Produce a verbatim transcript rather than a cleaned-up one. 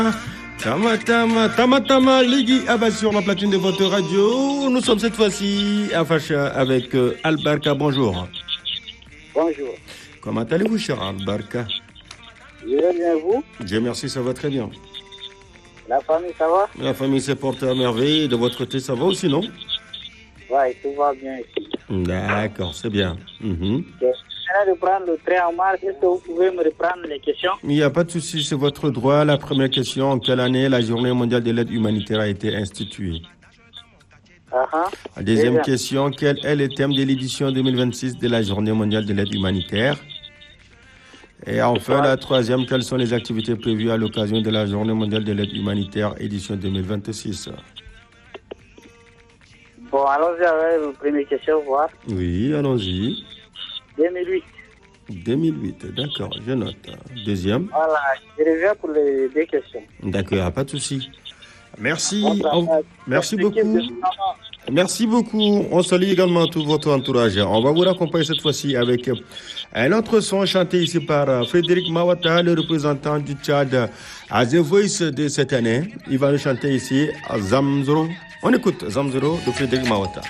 Tama Tama Tama Tama Ligui Abba sur la platine de votre radio. Nous sommes cette fois-ci à Facha avec euh, Albarka. Bonjour. Bonjour. Comment allez-vous, cher Albarka? Je vais bien, vous? Dieu merci, ça va très bien. La famille, ça va? La famille se porte à merveille. De votre côté, ça va aussi, non? Oui, tout va bien ici. D'accord, c'est bien. Mm-hmm. Je viens de prendre le train en marche. Est-ce que vous pouvez me reprendre les questions? Il n'y a pas de souci, c'est votre droit. La première question, en quelle année la Journée mondiale de l'aide humanitaire a été instituée? Uh-huh. La deuxième Deuxième. question, quel est le thème de l'édition deux mille vingt-six de la Journée mondiale de l'aide humanitaire? Et enfin, la troisième, quelles sont les activités prévues à l'occasion de la Journée mondiale de l'aide humanitaire édition deux mille vingt-six? Bon, allons-y avec la première question, voir. Oui, allons-y. deux mille huit. deux mille huit, d'accord, je note. Deuxième. Voilà, je reviens pour les deux questions. D'accord, pas de souci. Merci, Bon, ça on- va. merci L'équipe beaucoup. de Sonoma. Merci beaucoup. On salue également tout votre entourage. On va vous raccompagner cette fois-ci avec un autre son chanté ici par Frédéric Mawata, le représentant du Tchad à The Voice de cette année. Il va nous chanter ici à Zamzoro. On écoute Zamzoro de Frédéric Mawata.